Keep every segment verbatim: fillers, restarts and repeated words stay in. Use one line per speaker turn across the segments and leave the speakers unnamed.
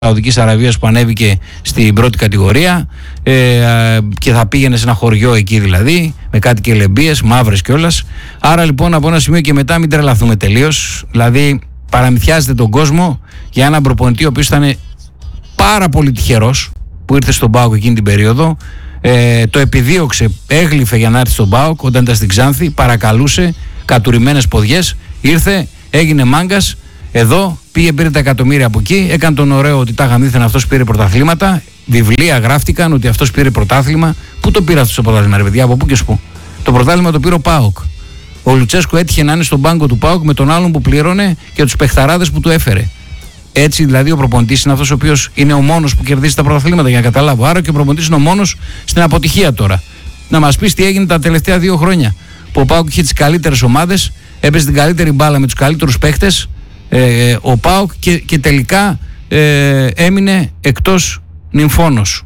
Σαουδικής Αραβίας που ανέβηκε στην πρώτη κατηγορία ε, και θα πήγαινε σε ένα χωριό εκεί δηλαδή με κάτι κελεμπίες, μαύρες κιόλας. Άρα λοιπόν από ένα σημείο και μετά μην τρελαθούμε τελείως. Δηλαδή παραμυθιάζετε τον κόσμο για έναν προπονητή ο οποίος ήταν πάρα πολύ τυχερός που ήρθε στον ΠΑΟΚ εκείνη την περίοδο. Ε, το επιδίωξε, έγλυφε για να έρθει στον ΠΑΟΚ όταν ήταν στην Ξάνθη, παρακαλούσε, κατουρημένες ποδιές, ήρθε, έγινε μάγκας. Εδώ πήγε, πήρε τα εκατομμύρια από εκεί, έκανε τον ωραίο ότι τα είχαν δίθεν αυτός πήρε πρωταθλήματα. Βιβλία γράφτηκαν ότι αυτός πήρε πρωτάθλημα. Πού το πήρε αυτό το πρωτάθλημα, ρε παιδιά, από πού και σπου? Το πρωτάθλημα το πήρε ο ΠΑΟΚ. Ο Λουτσέσκου έτυχε να είναι στον πάγκο του ΠΑΟΚ με τον άλλον που πλήρωνε και τους παιχταράδες που του έφερε. Έτσι δηλαδή ο προπονητής είναι αυτός ο οποίος είναι ο μόνος που κερδίζει τα πρωταθλήματα, για να καταλάβω. Άρα και ο προπονητής είναι ο μόνος στην αποτυχία τώρα. Να μας πεις τι έγινε τα τελευταία δύο χρόνια. Που ο ΠΑΟΚ είχε τις καλύτερες ομάδες, έπαιζε την καλύτερη μπάλα με τους καλύτερους παίχτες. Ε, ο ΠΑΟΚ και, και τελικά ε, έμεινε εκτός νυμφώνος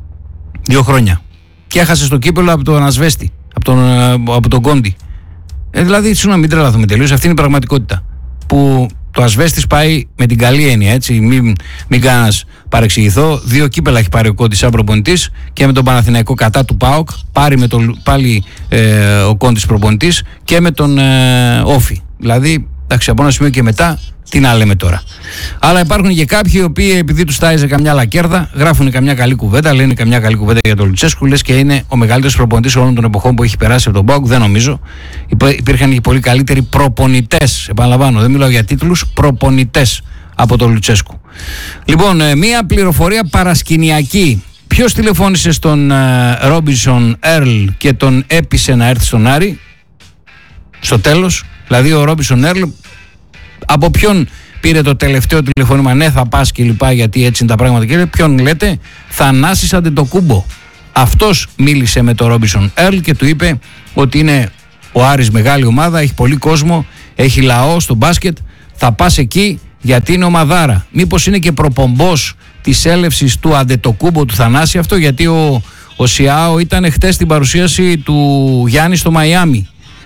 δύο χρόνια και έχασε στο κύπελλο από τον Ασβέστη, από τον, από τον Κόντι. Ε, δηλαδή, συγγνώμη, μην τρελαθούμε τελείως. Αυτή είναι η πραγματικότητα. Που το Ασβέστης πάει με την καλή έννοια, έτσι. Μην, μην κανένας παρεξηγηθώ. Δύο κύπελλα έχει πάρει ο Κόντι σαν προπονητής και με τον Παναθηναϊκό κατά του ΠΑΟΚ. Πάρει με τον, πάλι ε, ο Κόντις προπονητής και με τον ε, Όφη. Δηλαδή, εντάξει, από ένα σημείο και μετά, τι να λέμε τώρα. Αλλά υπάρχουν και κάποιοι οι οποίοι, επειδή τους τάιζε καμιά λακέρδα, γράφουν καμιά καλή κουβέντα, λένε καμιά καλή κουβέντα για τον Λουτσέσκου, λες και είναι ο μεγαλύτερος προπονητής όλων των εποχών που έχει περάσει από τον ΠΑΟΚ. Δεν νομίζω. Υπήρχαν και πολύ καλύτεροι προπονητές. Επαναλαμβάνω, δεν μιλάω για τίτλους, προπονητές από τον Λουτσέσκου. Λοιπόν, μία πληροφορία παρασκηνιακή. Ποιος τηλεφώνησε στον Ρόμπινσον Έρλ και τον έπεισε να έρθει στον Άρη στο τέλος? Δηλαδή ο Ρόμπινσον Έρλ από ποιον πήρε το τελευταίο τηλεφώνημα? Ναι, θα πας και λοιπά, γιατί έτσι είναι τα πράγματα. Και ποιον λέτε? Θανάσης Αντετοκούμπο. Αυτός μίλησε με τον Ρόμπινσον Έρλ και του είπε ότι είναι ο Άρης μεγάλη ομάδα, έχει πολύ κόσμο, έχει λαό στο μπάσκετ, θα πας εκεί γιατί είναι ομαδάρα. Μήπως είναι και προπομπός της έλευσης του Αντετοκούμπο, του Θανάση αυτό? Γιατί ο, ο Σιάο ήταν χτες στην παρουσίαση του Γιάννη στο Μαϊάμι.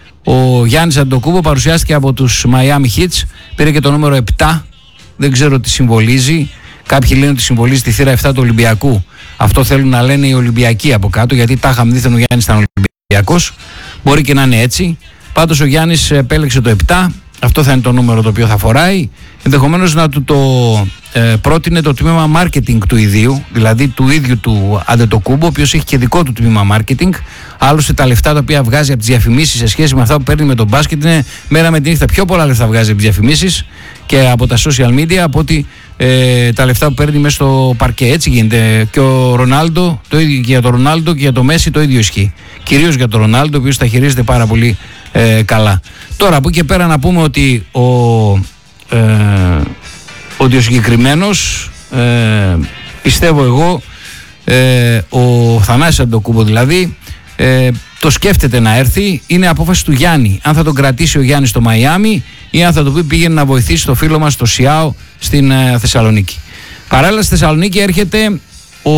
Ο Γιάννης Αντετοκούμπο παρουσιάστηκε από τους Miami Heat, πήρε και το νούμερο επτά, δεν ξέρω τι συμβολίζει. Κάποιοι λένε ότι συμβολίζει τη θύρα επτά του Ολυμπιακού. Αυτό θέλουν να λένε οι Ολυμπιακοί από κάτω, γιατί τα είχαμε δίθεν ο Γιάννης ήταν Ολυμπιακός. Μπορεί και να είναι έτσι. Πάντως ο Γιάννης επέλεξε το επτά, αυτό θα είναι το νούμερο το οποίο θα φοράει. Ενδεχομένως να του το ε, πρότεινε το τμήμα marketing του ιδίου, δηλαδή του ίδιου του Αντετοκούμπο, ο οποίος έχει και δικό του τμήμα marketing. Άλλωστε τα λεφτά τα οποία βγάζει από τις διαφημίσεις σε σχέση με αυτά που παίρνει με τον μπάσκετ είναι μέρα με τη νύχτα. Πιο πολλά λεφτά βγάζει από τις διαφημίσεις και από τα social media από ότι ε, τα λεφτά που παίρνει μέσα στο παρκέ. Έτσι γίνεται. Και ο Ρονάλντο, το ίδιο, και για τον Ρονάλντο και για το Μέση το ίδιο ισχύει. Κυρίως για τον Ρονάλντο, ο οποίος τα χειρίζεται πάρα πολύ ε, καλά. Τώρα από εκεί και πέρα να πούμε ότι ο, ε, ότι ο συγκεκριμένος ε, πιστεύω εγώ ε, ο Θανάσης Αντετοκούμπο δηλαδή ε, το σκέφτεται να έρθει. Είναι απόφαση του Γιάννη αν θα τον κρατήσει ο Γιάννης στο Μαϊάμι ή αν θα το πει πήγαινε να βοηθήσει το φίλο μας το Σιάο στην ε, Θεσσαλονίκη. Παράλληλα στη Θεσσαλονίκη έρχεται ο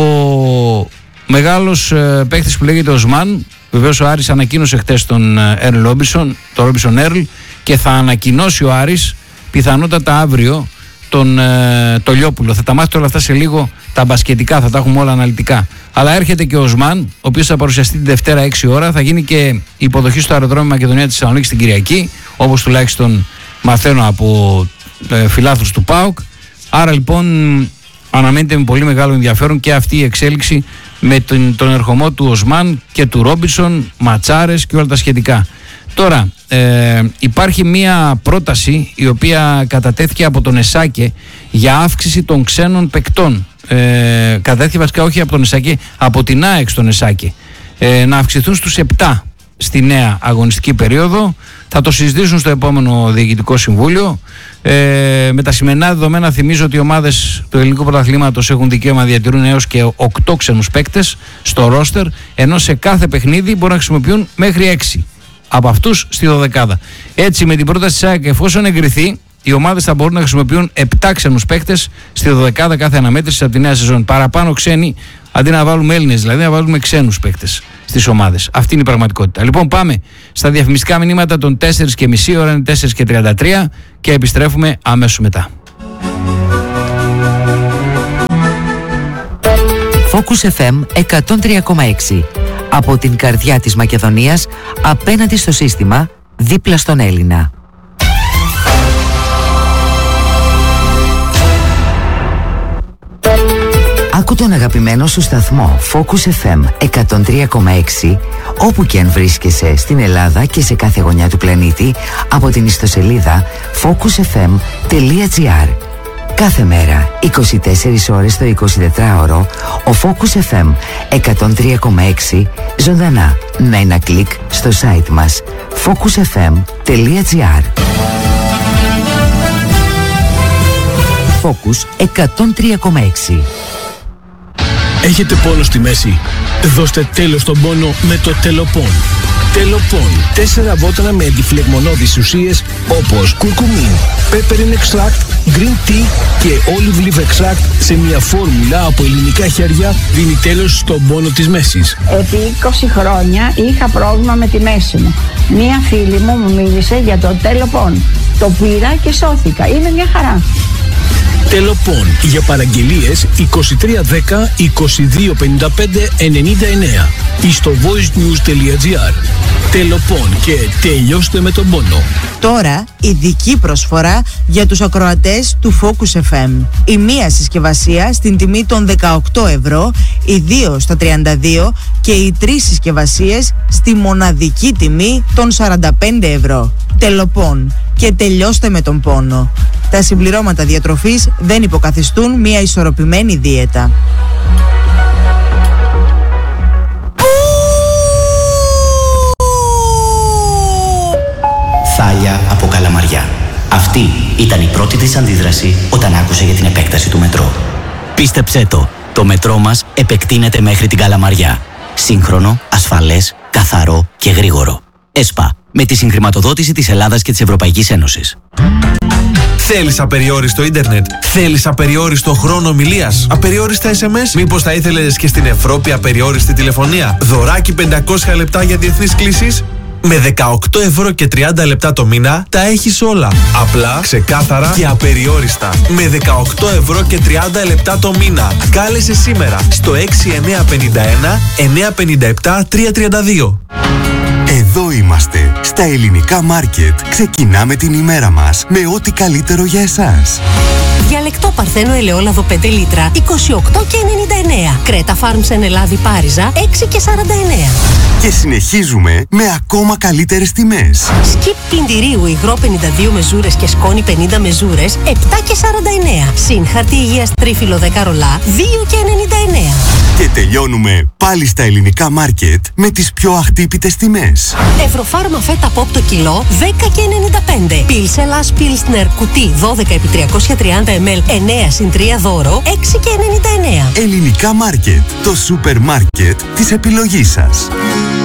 μεγάλος ε, παίκτης που λέγεται Οσμάν. Βεβαίως ο Άρης ανακοίνωσε χτες τον Έρλ Ρόμπινσον, τον Ρόμπινσον Έρλ, και θα ανακοινώσει ο Άρης πιθανότατα αύριο τον ε, το Λιόπουλο. Θα τα μάθετε όλα αυτά σε λίγο, τα μπασκετικά, θα τα έχουμε όλα αναλυτικά. Αλλά έρχεται και ο Οσμάν, ο οποίος θα παρουσιαστεί την Δευτέρα έξι ώρα. Θα γίνει και υποδοχή στο αεροδρόμιο Μακεδονία της Θεσσαλονίκης την Κυριακή, όπως τουλάχιστον μαθαίνω από ε, φιλάθλους του ΠΑΟΚ. Άρα λοιπόν αναμένεται με πολύ μεγάλο ενδιαφέρον και αυτή η εξέλιξη με τον, τον ερχομό του Οσμάν και του Ρόμπινσον, ματσάρες και όλα τα σχετικά. Τώρα ε, υπάρχει μία πρόταση η οποία κατατέθηκε από τον ΕΣΑΚΕ για αύξηση των ξένων παικτών. Ε, κατατέθηκε βασικά όχι από τον ΕΣΑΚΕ, από την ΑΕΚ στον ΕΣΑΚΕ, ε, να αυξηθούν στους επτά στη νέα αγωνιστική περίοδο. Θα το συζητήσουν στο επόμενο Διοικητικό Συμβούλιο. Ε, με τα σημερινά δεδομένα θυμίζω ότι οι ομάδες του ελληνικού πρωταθλήματος έχουν δικαίωμα να διατηρούν έως και οκτώ ξένους παίκτες στο ρόστερ, ενώ σε κάθε παιχνίδι μπορούν να χρησιμοποιούν μέχρι έξι από αυτούς στη δωδεκάδα. Έτσι με την πρόταση της ΑΕΚ, εφόσον εγκριθεί, οι ομάδες θα μπορούν να χρησιμοποιούν επτά ξένους παίκτες στη δωδεκάδα κάθε αναμέτρηση από τη νέα σεζόν. Παραπάνω ξένοι, αντί να βάλουμε Έλληνες, δηλαδή να βάλουμε ξένους παίκτες στις ομάδες. Αυτή είναι η πραγματικότητα. Λοιπόν, πάμε στα διαφημιστικά μηνύματα των τέσσερις και μισή, ώρα είναι τέσσερις και τριάντα τρία και επιστρέφουμε αμέσως μετά.
Focus εφ εμ εκατόν τρία κόμμα έξι. Από την καρδιά της Μακεδονίας, απέναντι στο σύστημα, δίπλα στον Έλληνα. Άκου τον αγαπημένο σου σταθμό Focus εφ εμ εκατόν τρία κόμμα έξι όπου και αν βρίσκεσαι στην Ελλάδα και σε κάθε γωνιά του πλανήτη από την ιστοσελίδα focus εφ εμ τελεία τζι άρ. Κάθε μέρα, είκοσι τέσσερις ώρες το εικοσιτετράωρο, ο Focus εφ εμ εκατόν τρία κόμμα έξι ζωντανά με ένα κλικ στο site μας focus εφ εμ τελεία τζι άρ. Focus εκατόν τρία κόμμα έξι.
Έχετε πόνο στη μέση? Δώστε τέλος στον πόνο με το Τελοπών. Τελοπών. Τέσσερα βότανα με αντιφλεγμονώδεις ουσίες όπως κουρκουμίν, peppermint extract, green tea και olive leaf extract σε μια φόρμουλα από ελληνικά χέρια δίνει τέλος στον πόνο της μέσης.
Επί είκοσι χρόνια είχα πρόβλημα με τη μέση μου. Μία φίλη μου μου μίλησε για το Τελοπών. Το πήρα και σώθηκα. Είναι μια χαρά.
Τελοπών. Για παραγγελίες είκοσι τρία δέκα είκοσι δύο πενήντα πέντε ενενήντα εννέα ή στο voicenews τελεία τζι άρ. Τελοπών και τελειώστε με τον πόνο.
Τώρα ειδική προσφορά για τους ακροατές του Focus εφ εμ. Η μία συσκευασία στην τιμή των δεκαοκτώ ευρώ, οι δύο στα τριάντα δύο και οι τρεις συσκευασίες στη μοναδική τιμή των σαράντα πέντε ευρώ. Τελοπών και τελειώστε με τον πόνο. Τα συμπληρώματα διατροφής δεν υποκαθιστούν μια ισορροπημένη δίαιτα.
Θάλια από Καλαμαριά. Αυτή ήταν η πρώτη της αντίδραση όταν άκουσε για την επέκταση του μετρό. Πίστεψέ το, το μετρό μας επεκτείνεται μέχρι την Καλαμαριά. Σύγχρονο, ασφαλές, καθαρό και γρήγορο. ΕΣΠΑ, με τη συγχρηματοδότηση της Ελλάδας και της Ευρωπαϊκής Ένωσης.
Θέλεις απεριόριστο ίντερνετ? Θέλεις απεριόριστο χρόνο ομιλίας? Απεριόριστα ες εμ ες? Μήπως θα ήθελες και στην Ευρώπη απεριόριστη τηλεφωνία? Δωράκι πεντακόσια λεπτά για διεθνείς κλήσεις? Με δεκαοκτώ ευρώ και τριάντα λεπτά το μήνα τα έχεις όλα. Απλά, ξεκάθαρα και απεριόριστα. Με δεκαοκτώ ευρώ και τριάντα λεπτά το μήνα. Κάλεσε σήμερα στο έξι εννιά πέντε ένα εννιά πέντε επτά τρία τρία δύο.
Εδώ είμαστε, στα ελληνικά μάρκετ. Ξεκινάμε την ημέρα μας με ό,τι καλύτερο για εσάς.
Διαλεκτό Παρθένο ελαιόλαδο πέντε λίτρα, είκοσι οκτώ και ενενήντα εννέα. Κρέτα Farms εν Ελλάδη Πάριζα, έξι και σαράντα εννέα.
Και συνεχίζουμε με ακόμα καλύτερες τιμές.
Σκιπ πλυντηρίου υγρό πενήντα δύο μεζούρες και σκόνη πενήντα μεζούρες, επτά και σαράντα εννέα. Συν χαρτί υγείας τρίφυλλο δέκα ρολά, δύο και ενενήντα εννέα.
Και τελειώνουμε πάλι στα ελληνικά μάρκετ με τις πιο αχτύπητες τιμές.
Ευρωφάρμα φέτα πόπ το κιλό, δέκα και ενενήντα πέντε. Πίλσελας Πίλσνερ κουτί δώδεκα επί τριακόσια τριάντα μιλιλίτρα, εννέα συν τρία δώρο, έξι και ενενήντα εννέα.
Ελληνικά μάρκετ, το σούπερ μάρκετ της επιλογής σας.